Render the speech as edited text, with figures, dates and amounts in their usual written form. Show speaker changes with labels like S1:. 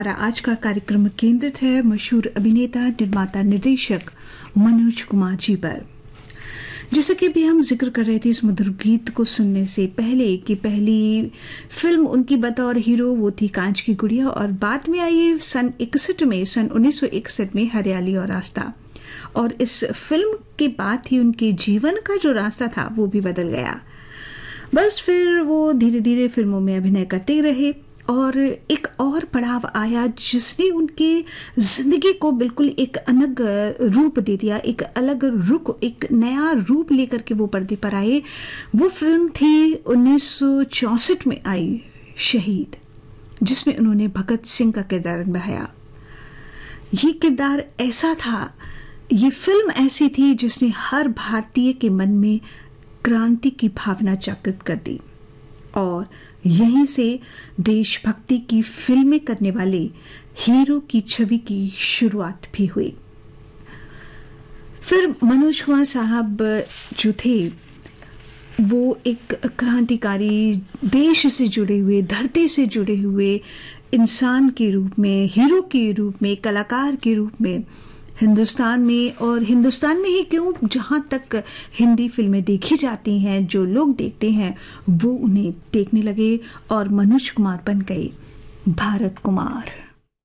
S1: हमारा आज का कार्यक्रम केंद्रित है मशहूर अभिनेता, निर्माता, निर्देशक मनोज कुमार जी पर। जैसा कि अभी हम जिक्र कर रहे थे इस मधुर गीत को सुनने से पहले कि पहली फिल्म उनकी बतौर हीरो वो थी कांच की गुड़िया, और बाद में आई सन 1961 में हरियाली और रास्ता। और इस फिल्म के बाद ही उनके जीवन का जो रास्ता था वो भी बदल गया। बस फिर वो धीरे धीरे फिल्मों में अभिनय करते रहे और एक और पड़ाव आया जिसने उनकी जिंदगी को बिल्कुल एक अलग रूप दे दिया, एक अलग रुख, एक नया रूप लेकर के वो पर्दे पर आए। वो फिल्म थी 1964 में आई शहीद, जिसमें उन्होंने भगत सिंह का किरदार निभाया। ये किरदार ऐसा था, ये फिल्म ऐसी थी जिसने हर भारतीय के मन में क्रांति की भावना जागृत कर दी और यहीं से देशभक्ति की फिल्में करने वाले हीरो की छवि की शुरुआत भी हुई। फिर मनोज कुमार साहब जो थे वो एक क्रांतिकारी, देश से जुड़े हुए, धरती से जुड़े हुए इंसान के रूप में, हीरो के रूप में, कलाकार के रूप में हिंदुस्तान में, और हिंदुस्तान में ही क्यों, जहाँ तक हिंदी फिल्में देखी जाती हैं, जो लोग देखते हैं वो उन्हें देखने लगे और मनोज कुमार बन गए भारत कुमार।